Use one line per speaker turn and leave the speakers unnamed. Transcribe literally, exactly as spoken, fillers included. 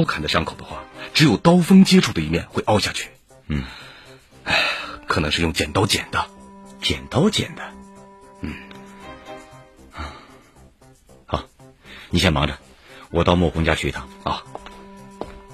刀砍的伤口的话，只有刀锋接触的一面会凹下去。
嗯，
哎，可能是用剪刀剪的。
剪刀剪的？
嗯。
好，你先忙着，我到莫红家去一趟。